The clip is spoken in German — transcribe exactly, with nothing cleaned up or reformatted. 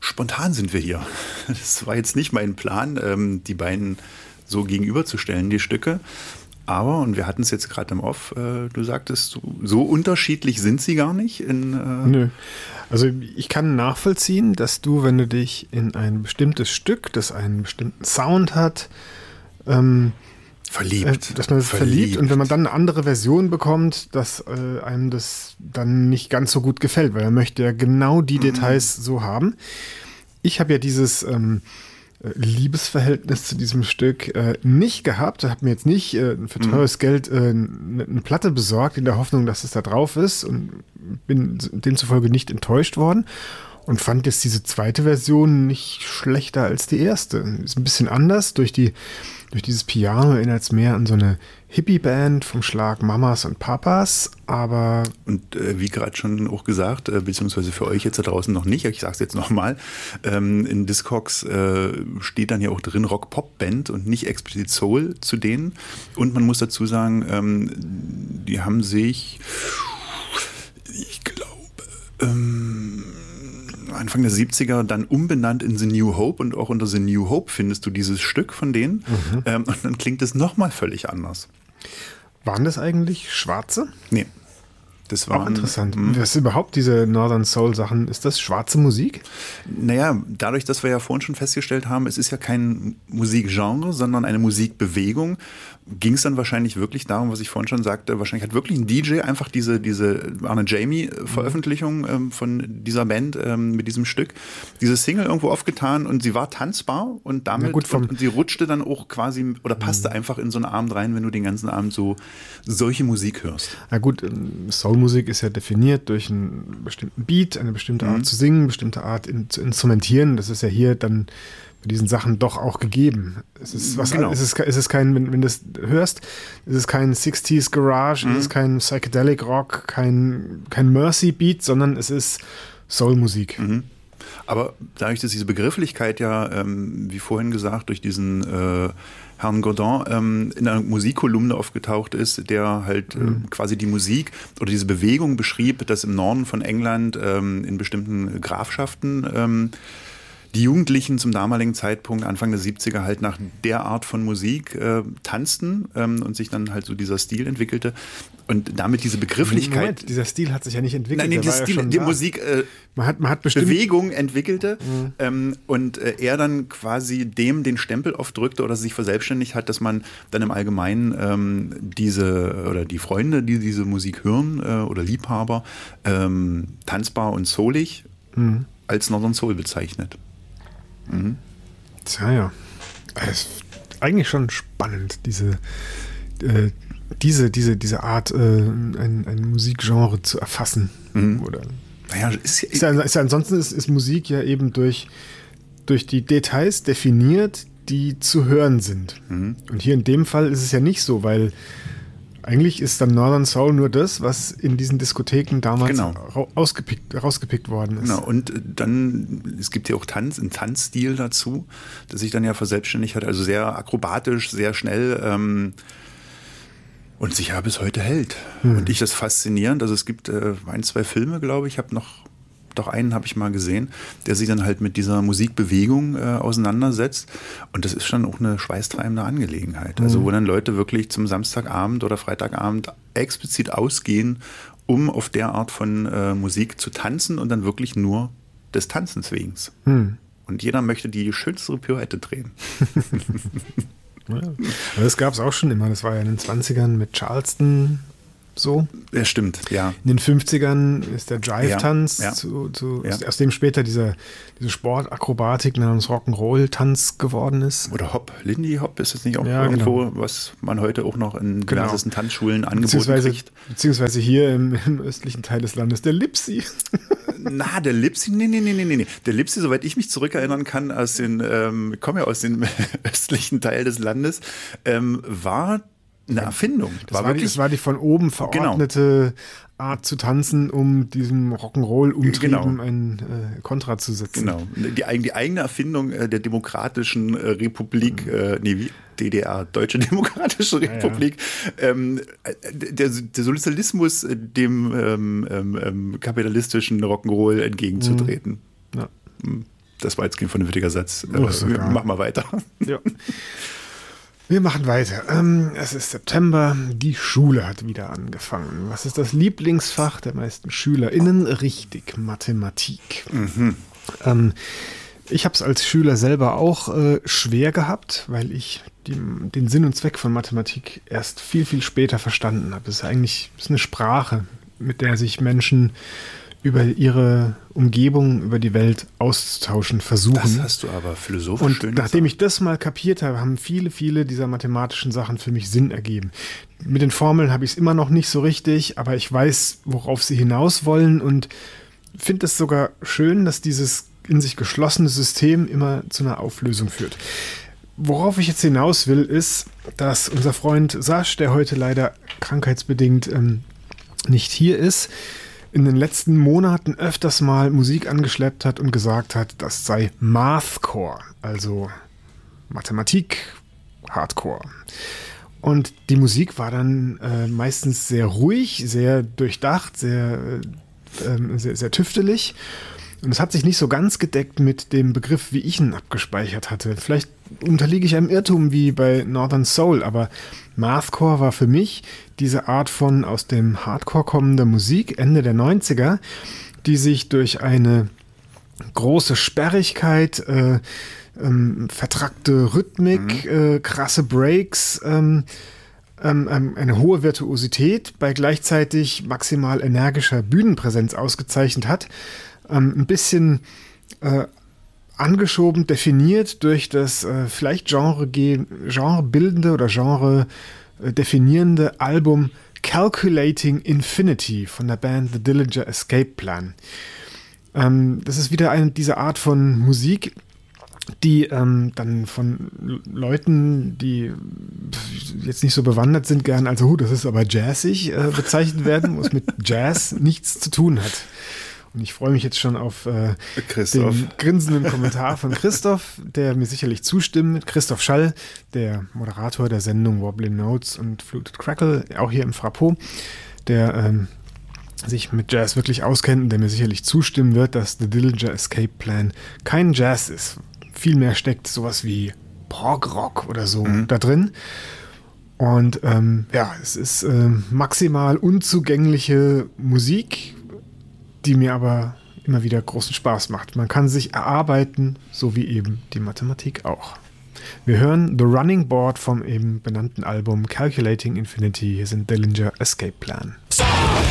spontan sind wir hier. Das war jetzt nicht mein Plan, ähm, die beiden so gegenüberzustellen, die Stücke. Aber, und wir hatten es jetzt gerade im Off, äh, du sagtest, so, so unterschiedlich sind sie gar nicht. In, äh Nö. Also ich kann nachvollziehen, dass du, wenn du dich in ein bestimmtes Stück, das einen bestimmten Sound hat, ähm, verliebt. Äh, dass man es verliebt. verliebt und wenn man dann eine andere Version bekommt, dass äh, einem das dann nicht ganz so gut gefällt, weil er möchte ja genau die mhm. Details so haben. Ich habe ja dieses ähm, Liebesverhältnis zu diesem Stück äh, nicht gehabt. Ich habe mir jetzt nicht äh, für teures mhm. Geld äh, eine, eine Platte besorgt, in der Hoffnung, dass es da drauf ist und bin demzufolge nicht enttäuscht worden und fand jetzt diese zweite Version nicht schlechter als die erste. Ist ein bisschen anders. Durch die durch dieses Piano erinnert es mehr an so eine Hippie-Band vom Schlag Mamas und Papas, aber... Und äh, wie gerade schon auch gesagt, äh, beziehungsweise für euch jetzt da draußen noch nicht, ich sage es jetzt nochmal, ähm, in Discogs äh, steht dann ja auch drin Rock-Pop-Band und nicht explizit Soul zu denen. Und man muss dazu sagen, ähm, die haben sich, ich glaube, ähm, Anfang der siebziger dann umbenannt in The New Hope und auch unter The New Hope findest du dieses Stück von denen mhm. ähm, und dann klingt es nochmal völlig anders. Waren das eigentlich Schwarze? Nee. Das war auch interessant. Was überhaupt diese Northern Soul Sachen, ist das schwarze Musik? Naja, dadurch, dass wir ja vorhin schon festgestellt haben, es ist ja kein Musikgenre, sondern eine Musikbewegung, ging es dann wahrscheinlich wirklich darum, was ich vorhin schon sagte, wahrscheinlich hat wirklich ein D J einfach diese, diese Arne Jamie-Veröffentlichung ähm, von dieser Band ähm, mit diesem Stück, diese Single irgendwo aufgetan und sie war tanzbar und damit gut, vom und, und sie rutschte dann auch quasi oder passte mhm. einfach in so einen Abend rein, wenn du den ganzen Abend so solche Musik hörst. Na gut, Soulmusik ist ja definiert durch einen bestimmten Beat, eine bestimmte Art mhm. zu singen, eine bestimmte Art in, zu instrumentieren. Das ist ja hier dann bei diesen Sachen doch auch gegeben. Es ist was, genau. es ist, es ist kein, wenn, wenn du das hörst, es ist kein sixties Garage, mhm. es ist kein Psychedelic Rock, kein, kein Mercy Beat, sondern es ist Soulmusik. Mhm. Aber dadurch, dass diese Begrifflichkeit ja, ähm, wie vorhin gesagt, durch diesen äh, Herrn Godin ähm, in einer Musikkolumne aufgetaucht ist, der halt mhm. äh, quasi die Musik oder diese Bewegung beschrieb, dass im Norden von England ähm, in bestimmten Grafschaften ähm, die Jugendlichen zum damaligen Zeitpunkt, Anfang der siebziger, halt nach der Art von Musik äh, tanzten ähm, und sich dann halt so dieser Stil entwickelte. Und damit diese Begrifflichkeit... Moment, dieser Stil hat sich ja nicht entwickelt. Nein, nee, der dieser war Stil, ja schon die da. Musik... Äh, man hat, man hat bestimmt Bewegung entwickelte mhm. ähm, und äh, er dann quasi dem den Stempel aufdrückte oder sich verselbstständigt hat, dass man dann im Allgemeinen ähm, diese oder die Freunde, die diese Musik hören äh, oder Liebhaber, ähm, tanzbar und soulig mhm. als Northern Soul bezeichnet. Mhm. Tja, ja. Es ist eigentlich schon spannend, diese, äh, diese, diese, diese Art, äh, ein, ein Musikgenre zu erfassen. Mhm. Oder naja, ist, ist, ja, ist ja, ansonsten ist, ist Musik ja eben durch, durch die Details definiert, die zu hören sind. Mhm. Und hier in dem Fall ist es ja nicht so, weil eigentlich ist dann Northern Soul nur das, was in diesen Diskotheken damals genau. ra- ausgepickt, rausgepickt worden ist. Genau, und dann, es gibt ja auch Tanz, einen Tanzstil dazu, der sich dann ja verselbstständigt hat, also sehr akrobatisch, sehr schnell ähm, und sich ja bis heute hält. Hm. Und ich das faszinierend, also es gibt äh, ein, zwei Filme, glaube ich, ich habe noch doch einen habe ich mal gesehen, der sich dann halt mit dieser Musikbewegung äh, auseinandersetzt. Und das ist schon auch eine schweißtreibende Angelegenheit. Mhm. Also wo dann Leute wirklich zum Samstagabend oder Freitagabend explizit ausgehen, um auf der Art von äh, Musik zu tanzen und dann wirklich nur des Tanzens wegen. Mhm. Und jeder möchte die schönste Pirouette drehen. Ja. Aber das gab es auch schon immer. Das war ja in den zwanzigern mit Charleston so. Ja, stimmt, ja. In den fünfzigern ist der Jive-Tanz, ja, ja. zu, zu, ja. aus dem später dieser, diese Sportakrobatik namens Rock'n'Roll-Tanz geworden ist. Oder Hop, Lindy Hop, ist das nicht auch ja, irgendwo, genau. was man heute auch noch in genau. diversesten Tanzschulen angeboten beziehungsweise, kriegt? Beziehungsweise hier im, im östlichen Teil des Landes, der Lipsi. Na, der Lipsi, nee, nee, nee, nee, nee. Der Lipsi, soweit ich mich zurückerinnern kann, aus den, ähm, ich komme ja aus dem östlichen Teil des Landes, ähm, war eine Erfindung. Das war, war, die, das war die von oben verordnete genau. Art zu tanzen, um diesem Rock'n'Roll-Umtrieben genau. ein äh, Kontra zu setzen. Genau. Die, die eigene Erfindung äh, der Demokratischen äh, Republik, mhm. äh, nee, wie? D D R, Deutsche Demokratische Republik, ja, ja. Ähm, der, der Sozialismus dem ähm, ähm, kapitalistischen Rock'n'Roll entgegenzutreten. Mhm. Ja. Mhm. das war jetzt kein vernünftiger Satz. Oh, äh, mach mal weiter. Ja. Wir machen weiter. Ähm, es ist September, die Schule hat wieder angefangen. Was ist das Lieblingsfach der meisten SchülerInnen? Richtig, Mathematik. Mhm. Ähm, ich habe es als Schüler selber auch äh, schwer gehabt, weil ich die, den Sinn und Zweck von Mathematik erst viel, viel später verstanden habe. Es ist eigentlich es ist eine Sprache, mit der sich Menschen über ihre Umgebung, über die Welt auszutauschen versuchen. Das hast du aber philosophisch Und schön nachdem gesagt. ich das mal kapiert habe, haben viele, viele dieser mathematischen Sachen für mich Sinn ergeben. Mit den Formeln habe ich es immer noch nicht so richtig, aber ich weiß, worauf sie hinaus wollen und finde es sogar schön, dass dieses in sich geschlossene System immer zu einer Auflösung führt. Worauf ich jetzt hinaus will, ist, dass unser Freund Sasch, der heute leider krankheitsbedingt ähm, nicht hier ist, in den letzten Monaten öfters mal Musik angeschleppt hat und gesagt hat, das sei Mathcore, also Mathematik, Hardcore. Und die Musik war dann äh, meistens sehr ruhig, sehr durchdacht, sehr, äh, sehr, sehr tüftelig. Und es hat sich nicht so ganz gedeckt mit dem Begriff, wie ich ihn abgespeichert hatte. Vielleicht unterliege ich einem Irrtum wie bei Northern Soul, aber Mathcore war für mich diese Art von aus dem Hardcore kommender Musik Ende der neunziger, die sich durch eine große Sperrigkeit, äh, ähm, vertrackte Rhythmik, mhm. äh, krasse Breaks, ähm, ähm, eine hohe Virtuosität bei gleichzeitig maximal energischer Bühnenpräsenz ausgezeichnet hat. Ähm, ein bisschen äh, angeschoben, definiert durch das äh, vielleicht Genre genrebildende oder Genre äh, definierende Album Calculating Infinity von der Band The Dillinger Escape Plan. Ähm, das ist wieder eine dieser Art von Musik, die ähm, dann von Leuten, die jetzt nicht so bewandert sind, gern als, oh, das ist aber jazzig äh, bezeichnet werden, wo es mit Jazz nichts zu tun hat. Und ich freue mich jetzt schon auf äh, den grinsenden Kommentar von Christoph, der mir sicherlich zustimmt. Christoph Schall, der Moderator der Sendung Wobbly Notes und Fluted Crackle, auch hier im Frappo, der ähm, sich mit Jazz wirklich auskennt und der mir sicherlich zustimmen wird, dass The Dillinger Escape Plan kein Jazz ist. Vielmehr steckt sowas wie Prog-Rock oder so mhm. da drin. Und ähm, ja, es ist äh, maximal unzugängliche Musik, die mir aber immer wieder großen Spaß macht. Man kann sich erarbeiten, so wie eben die Mathematik auch. Wir hören The Running Board vom eben benannten Album Calculating Infinity. Hier sind Dillinger Escape Plan.